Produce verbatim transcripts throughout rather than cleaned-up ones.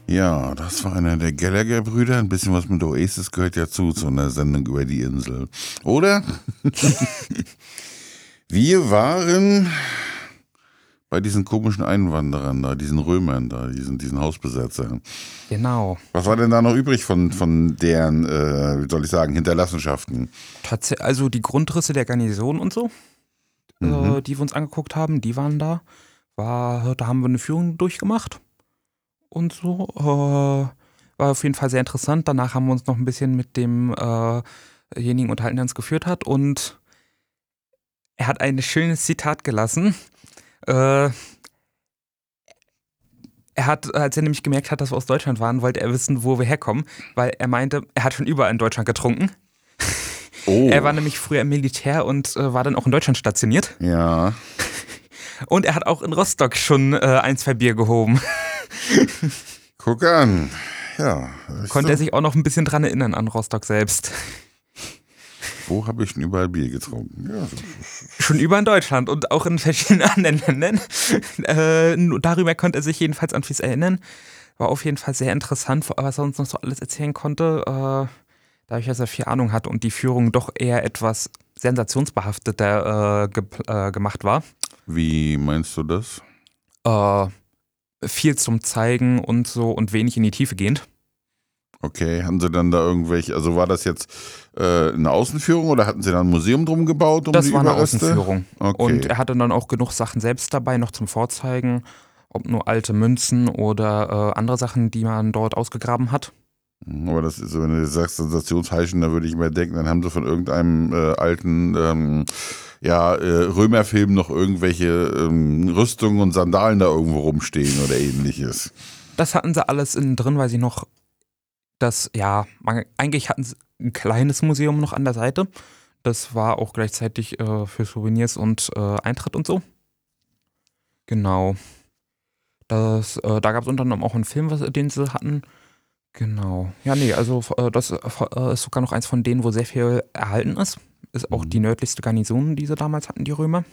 Ja, das war einer der Gallagher-Brüder. Ein bisschen was mit Oasis gehört ja zu, zu einer Sendung über die Insel. Oder? Wir waren bei diesen komischen Einwanderern da, diesen Römern da, diesen, diesen Hausbesetzern. Genau. Was war denn da noch übrig von, von deren, äh, wie soll ich sagen, Hinterlassenschaften? Tats- also die Grundrisse der Garnison und so, Mhm. äh, die wir uns angeguckt haben, die waren da. War, da haben wir eine Führung durchgemacht und so. Äh, war auf jeden Fall sehr interessant. Danach haben wir uns noch ein bisschen mit demjenigen unterhalten, der uns geführt hat. Und er hat ein schönes Zitat gelassen. Äh, er hat, als er nämlich gemerkt hat, dass wir aus Deutschland waren, wollte er wissen, wo wir herkommen, weil er meinte, er hat schon überall in Deutschland getrunken. Oh. Er war nämlich früher im Militär und äh, war dann auch in Deutschland stationiert. Ja. Und er hat auch in Rostock schon äh, ein, zwei Bier gehoben. Guck an. Ja. Konnte er sich auch noch ein bisschen dran erinnern an Rostock selbst. Wo habe ich denn überall Bier getrunken? Ja, so. Schon über in Deutschland und auch in verschiedenen anderen Ländern. Äh, nur darüber konnte er sich jedenfalls an vieles erinnern. War auf jeden Fall sehr interessant, was er uns noch so alles erzählen konnte. Äh, dadurch, dass er viel Ahnung hatte und die Führung doch eher etwas sensationsbehafteter äh, ge äh, gemacht war. Wie meinst du das? Äh, viel zum Zeigen und so und wenig in die Tiefe gehend. Okay, haben sie dann da irgendwelche, also war das jetzt äh, eine Außenführung oder hatten sie da ein Museum drum gebaut? Um das die war eine Überreste? Außenführung. Okay. Und er hatte dann auch genug Sachen selbst dabei, noch zum Vorzeigen. Ob nur alte Münzen oder äh, andere Sachen, die man dort ausgegraben hat. Aber das ist, wenn du sagst Sensationsheischen, da würde ich mir denken, dann haben sie von irgendeinem äh, alten ähm, ja, äh, Römerfilm noch irgendwelche ähm, Rüstungen und Sandalen da irgendwo rumstehen oder ähnliches. Das hatten sie alles innen drin, weil sie noch das, ja, man, eigentlich hatten sie ein kleines Museum noch an der Seite. Das war auch gleichzeitig äh, für Souvenirs und äh, Eintritt und so. Genau. Das, äh, da gab es unter anderem auch einen Film, was, den sie hatten. Genau. Ja, nee, also äh, das äh, ist sogar noch eins von denen, wo sehr viel erhalten ist. Ist auch Mhm. die nördlichste Garnison, die sie damals hatten, die Römer.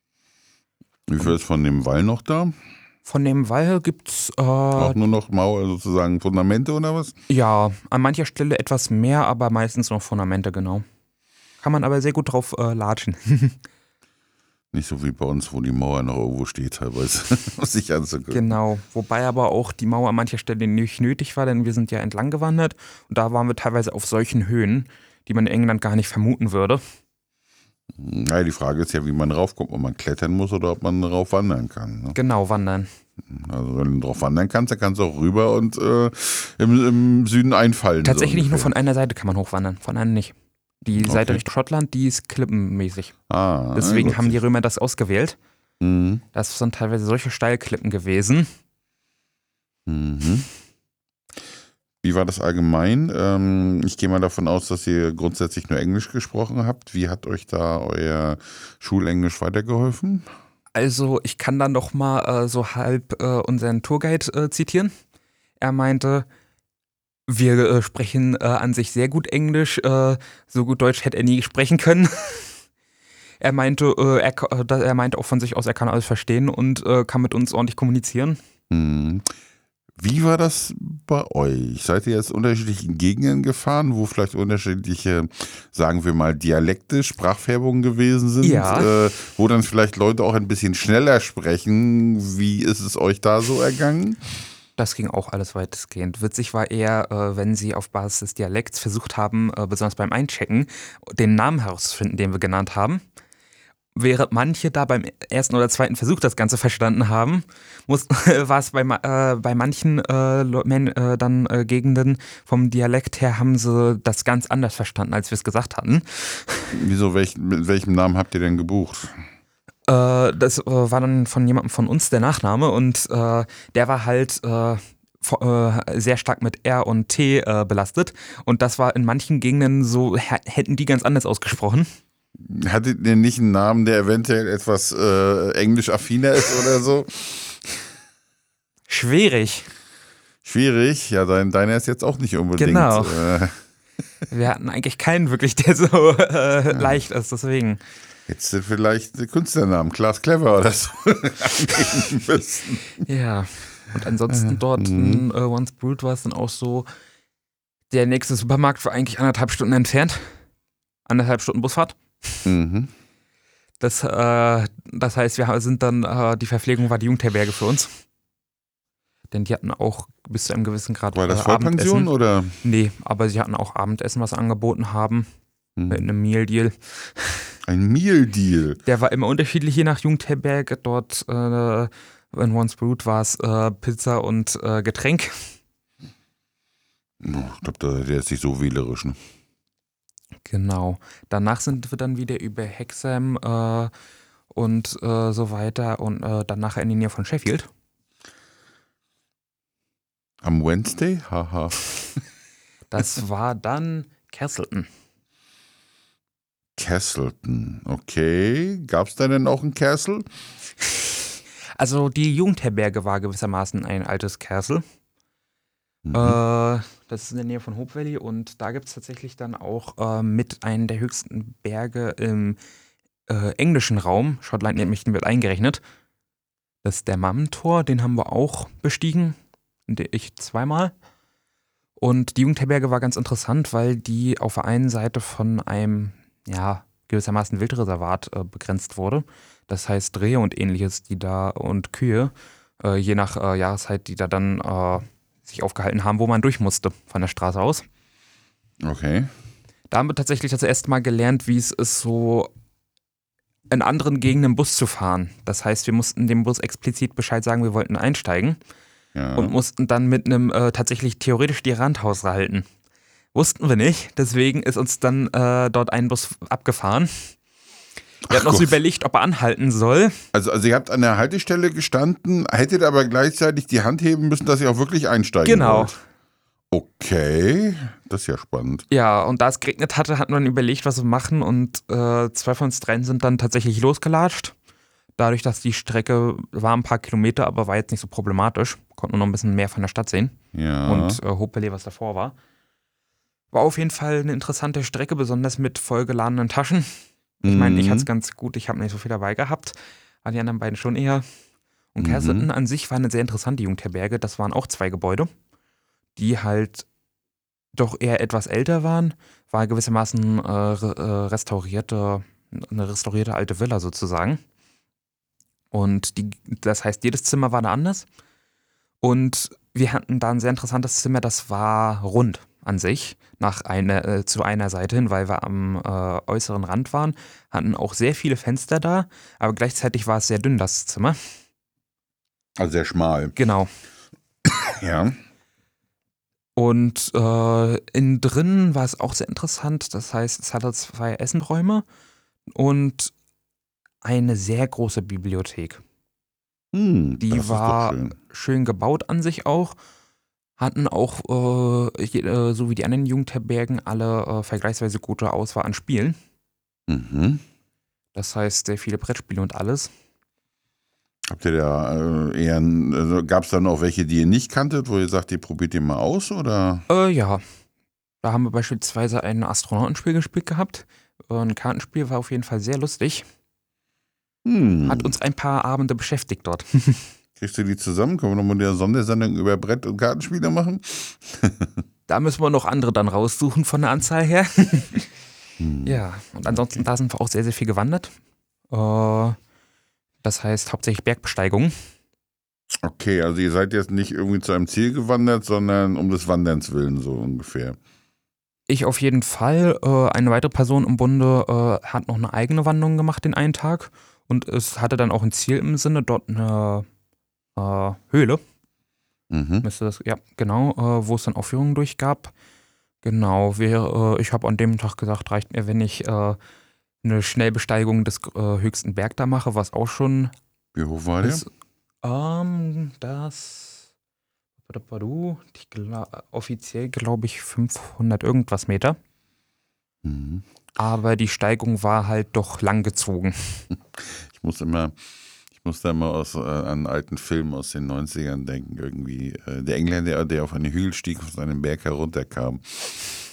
Wie viel ist von dem Wall noch da? Von dem Wall gibt's äh, Auch nur noch Mauer, sozusagen Fundamente oder was? ja, an mancher Stelle etwas mehr, aber meistens noch Fundamente, genau. Kann man aber sehr gut drauf äh, latschen. Nicht so wie bei uns, wo die Mauer noch irgendwo steht, teilweise, um sich anzugucken. Genau, wobei aber auch die Mauer an mancher Stelle nicht nötig war, denn wir sind ja entlang gewandert und da waren wir teilweise auf solchen Höhen, die man in England gar nicht vermuten würde. Naja, die Frage ist ja, wie man raufkommt, ob man klettern muss oder ob man drauf wandern kann. Ne? Genau, wandern. Also wenn du drauf wandern kannst, dann kannst du auch rüber und äh, im, im Süden einfallen. Tatsächlich so nur ungefähr. von einer Seite kann man hochwandern, von einer nicht. Die Okay. Seite Richtung Schottland, die ist klippenmäßig. Ah, Deswegen gut. haben die Römer das ausgewählt. Mhm. Das sind teilweise solche Steilklippen gewesen. Mhm. Wie war das allgemein? Ähm, ich gehe mal davon aus, dass ihr grundsätzlich nur Englisch gesprochen habt. Wie hat euch da euer Schulenglisch weitergeholfen? Also ich kann dann noch mal äh, so halb äh, unseren Tourguide äh, zitieren. Er meinte, wir äh, sprechen äh, an sich sehr gut Englisch, äh, so gut Deutsch hätte er nie sprechen können. Er meinte, äh, er, ka- äh, er meinte auch von sich aus, er kann alles verstehen und äh, kann mit uns ordentlich kommunizieren. Mhm. Wie war das bei euch? Seid ihr jetzt unterschiedlichen Gegenden gefahren, wo vielleicht unterschiedliche, sagen wir mal, Dialekte, Sprachfärbungen gewesen sind? Ja. Äh, wo dann vielleicht Leute auch ein bisschen schneller sprechen. Wie ist es euch da so ergangen? Das ging auch alles weitestgehend. Witzig war eher, äh, wenn sie auf Basis des Dialekts versucht haben, äh, besonders beim Einchecken, den Namen herauszufinden, den wir genannt haben. Während manche da beim ersten oder zweiten Versuch das Ganze verstanden haben, muss, war es bei, ma- äh, bei manchen äh, Leu- Men, äh, dann äh, Gegenden vom Dialekt her haben sie das ganz anders verstanden, als wir es gesagt hatten. Wieso, welch, mit welchem Namen habt ihr denn gebucht? Äh, das äh, war dann von jemandem von uns der Nachname und äh, der war halt äh, vo- äh, sehr stark mit R und T äh, belastet und das war in manchen Gegenden so, h- hätten die ganz anders ausgesprochen. Hattet ihr nicht einen Namen, der eventuell etwas äh, englisch-affiner ist oder so? Schwierig. Schwierig, ja, dein, deiner ist jetzt auch nicht unbedingt. Genau. Äh, Wir hatten eigentlich keinen wirklich, der so äh, leicht ist, deswegen. Hättest du vielleicht den Künstlernamen Klaas Clever oder so angeben müssen. Ja. Und ansonsten dort in äh, Once Brewed war es dann auch so, der nächste Supermarkt war eigentlich anderthalb Stunden entfernt. Anderthalb Stunden Busfahrt. Mhm. Das, äh, das heißt, wir sind dann, äh, die Verpflegung war die Jugendherberge für uns. Denn die hatten auch bis zu einem gewissen Grad War das äh, Vollpension Abendessen. oder? Nee, aber sie hatten auch Abendessen, was sie angeboten haben. Mhm. Mit einem Meal-Deal. Ein Meal-Deal. Der war immer unterschiedlich, je nach Jugendherberge. Dort äh, in Once Brewed war es äh, Pizza und äh, Getränk. Ich glaube, der ist nicht so wählerisch. Ne? Genau. Danach sind wir dann wieder über Hexham äh, und äh, so weiter und äh, dann nachher in die Nähe von Sheffield. Am Wednesday? Haha. Das war dann Castleton. Castleton, okay. Gab es da denn auch ein Castle? Also die Jugendherberge war gewissermaßen ein altes Castle. Mhm. Äh, das ist in der Nähe von Hope Valley und da gibt es tatsächlich dann auch äh, mit einem der höchsten Berge im äh, englischen Raum. Schottland nämlich mit eingerechnet. Das ist der Mammentor, den haben wir auch bestiegen. Ich zweimal. Und die Jugendherberge war ganz interessant, weil die auf der einen Seite von einem, ja, gewissermaßen Wildreservat äh, begrenzt wurde. Das heißt Rehe und ähnliches, die da und Kühe, äh, je nach äh, Jahreszeit, die da dann äh, sich aufgehalten haben, wo man durch musste von der Straße aus. Okay. Da haben wir tatsächlich das erste Mal gelernt, wie es ist, so in anderen Gegenden Bus zu fahren. Das heißt, wir mussten dem Bus explizit Bescheid sagen, wir wollten einsteigen. Ja. Und mussten dann mit einem äh, tatsächlich theoretisch die Randhaus halten. Wussten wir nicht, deswegen ist uns dann äh, dort ein Bus abgefahren. Wir hatten noch so überlegt, ob er anhalten soll. Also, also ihr habt an der Haltestelle gestanden, hättet aber gleichzeitig die Hand heben müssen, dass ihr auch wirklich einsteigen Genau. wollt. Okay, das ist ja spannend. Ja, und da es geregnet hatte, hatten wir dann überlegt, was wir machen und äh, zwei von uns dreien sind dann tatsächlich losgelatscht. Dadurch, dass die Strecke war ein paar Kilometer, aber war jetzt nicht so problematisch. Konnten nur noch ein bisschen mehr von der Stadt sehen. Ja. Und äh, Hope Valley, was davor war. War auf jeden Fall eine interessante Strecke, besonders mit vollgeladenen Taschen. Ich meine, ich hatte es ganz gut, ich habe nicht so viel dabei gehabt. Aber die anderen beiden schon eher. Und Mhm. Castleton an sich war eine sehr interessante Jugendherberge. Das waren auch zwei Gebäude, die halt doch eher etwas älter waren. War gewissermaßen äh, re- äh, restaurierte, eine restaurierte alte Villa sozusagen. Und die, das heißt, jedes Zimmer war da anders. Und wir hatten da ein sehr interessantes Zimmer, das war rund an sich, nach einer, äh, zu einer Seite hin, weil wir am äh, äußeren Rand waren, hatten auch sehr viele Fenster da, aber gleichzeitig war es sehr dünn, das Zimmer. Also sehr schmal. Genau. Ja. Und äh, innen drin war es auch sehr interessant, das heißt, es hatte zwei Essenräume und eine sehr große Bibliothek. Hm, Die das war ist doch schön. schön gebaut an sich auch. Hatten auch, äh, je- äh, so wie die anderen Jugendherbergen, alle äh, vergleichsweise gute Auswahl an Spielen. Mhm. Das heißt, sehr viele Brettspiele und alles. Habt ihr da äh, eher, also gab es dann auch welche, die ihr nicht kanntet, wo ihr sagt, ihr probiert ihr mal aus, oder? Äh, ja. Da haben wir beispielsweise ein Astronautenspiel gespielt gehabt. Äh, Ein Kartenspiel war auf jeden Fall sehr lustig. Hm. Hat uns ein paar Abende beschäftigt dort. Kriegst du die zusammen? Können wir nochmal eine Sondersendung über Brett- und Kartenspiele machen? Da müssen wir noch andere dann raussuchen von der Anzahl her. Hm. Ja, und ansonsten, da sind wir auch sehr, sehr viel gewandert. Äh, Das heißt hauptsächlich Bergbesteigung. Okay, also ihr seid jetzt nicht irgendwie zu einem Ziel gewandert, sondern um des Wanderns willen, so ungefähr. Ich auf jeden Fall. Äh, eine weitere Person im Bunde äh, hat noch eine eigene Wanderung gemacht den einen Tag. Und es hatte dann auch ein Ziel im Sinne, dort eine äh, Höhle. Mhm. Müsste das, ja, genau, äh, wo es dann Aufführungen durchgab. Genau, wir, äh, ich habe an dem Tag gesagt, reicht mir, wenn ich äh, eine Schnellbesteigung des äh, höchsten Berg da mache, was auch schon Wie hoch war der? ist. Ähm, das, ich gla- offiziell glaube ich fünfhundert irgendwas Meter. Mhm. Aber die Steigung war halt doch langgezogen. Ich muss immer, ich muss da immer aus, äh, an einen alten Film aus den neunzigern denken, irgendwie. Äh, der Engländer, der auf einen Hügel stieg, von seinem Berg herunterkam.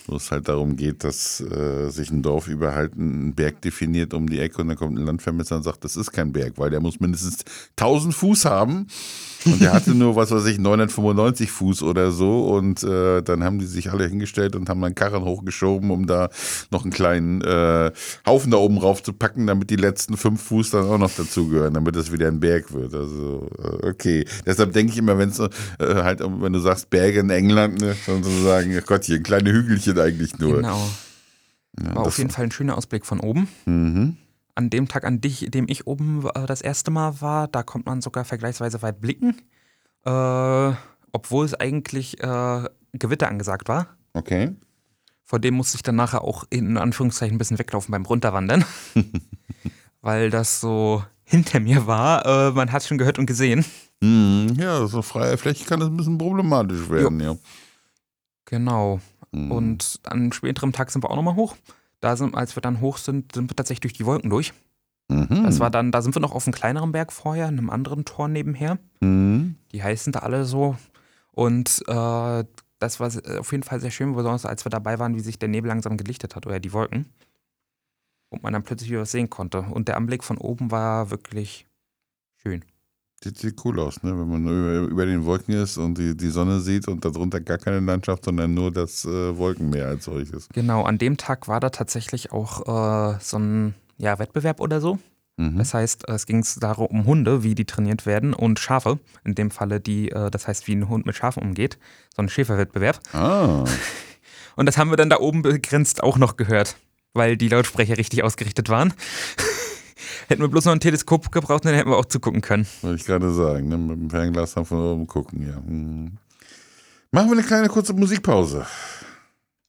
wo es halt darum geht, dass äh, sich ein Dorf über halt einen Berg definiert um die Ecke und dann kommt ein Landvermesser und sagt, das ist kein Berg, weil der muss mindestens tausend Fuß haben und der hatte nur, was weiß ich, neunhundertfünfundneunzig Fuß oder so und äh, dann haben die sich alle hingestellt und haben dann Karren hochgeschoben, um da noch einen kleinen äh, Haufen da oben rauf zu packen, damit die letzten fünf Fuß dann auch noch dazugehören, damit das wieder ein Berg wird. Also, äh, okay. Deshalb denke ich immer, wenn es äh, halt, wenn du sagst Berge in England, ne, dann so sagen, Gott, hier ein kleine Hügelchen eigentlich nur. Genau. Ja, War auf jeden Fall ein schöner Ausblick von oben. Mhm. An dem Tag, an dich, dem ich oben äh, das erste Mal war, da konnte man sogar vergleichsweise weit blicken. Äh, obwohl es eigentlich äh, Gewitter angesagt war. Okay. Vor dem musste ich dann nachher auch in Anführungszeichen ein bisschen weglaufen beim Runterwandern. Weil das so hinter mir war. Äh, man hat es schon gehört und gesehen. Mhm. Ja, so freie Fläche kann das ein bisschen problematisch werden, jo. ja. Genau. Mhm. Und an einem späteren Tag sind wir auch nochmal hoch. Da sind, als wir dann hoch sind, sind wir tatsächlich durch die Wolken durch. Mhm. Das war dann, da sind wir noch auf einem kleineren Berg vorher, in einem anderen Tor nebenher. Mhm. Die heißen da alle so. Und äh, das war auf jeden Fall sehr schön, besonders als wir dabei waren, wie sich der Nebel langsam gelichtet hat oder die Wolken. Und man dann plötzlich wieder was sehen konnte. Und der Anblick von oben war wirklich schön. Das sieht cool aus, ne? Wenn man über, über den Wolken ist und die, die Sonne sieht und darunter gar keine Landschaft, sondern nur das äh, Wolkenmeer als solches. Genau, an dem Tag war da tatsächlich auch äh, so ein ja, Wettbewerb oder so. Mhm. Das heißt, es ging darum um Hunde, wie die trainiert werden und Schafe. In dem Falle die, äh, das heißt, wie ein Hund mit Schafen umgeht. So ein Schäferwettbewerb. Ah. Und das haben wir dann da oben begrenzt auch noch gehört, weil die Lautsprecher richtig ausgerichtet waren. Hätten wir bloß noch ein Teleskop gebraucht, dann hätten wir auch zugucken können. Wollte ich gerade sagen, ne? Mit dem Fernglas dann von oben gucken, ja. Hm. Machen wir eine kleine kurze Musikpause.